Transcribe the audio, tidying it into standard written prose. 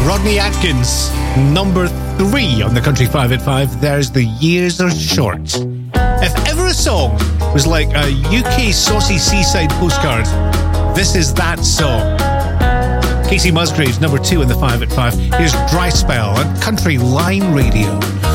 Rodney Atkins, number 3 on the Country 5 at 5. There's The Years Are Short. If ever a song was like a UK saucy seaside postcard, this is that song. Casey Musgraves, number 2 in the 5 at 5. Here's Dry Spell on Country Line Radio.